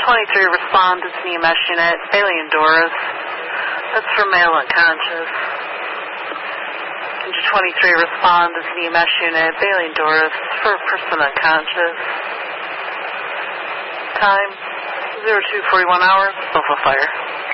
23, respond to the EMS unit, Bailey and Doris. That's for male unconscious. Engine 23, respond to the EMS unit, Bailey and Doris, for person unconscious. Time, 0241 hours, Buffalo Fire.